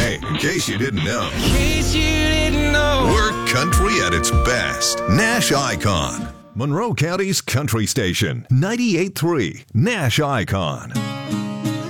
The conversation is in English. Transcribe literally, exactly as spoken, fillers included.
Hey, in case you didn't know, In case you didn't know. we're country at its best. Nash Icon. Monroe County's country station. ninety-eight point three Nash Icon.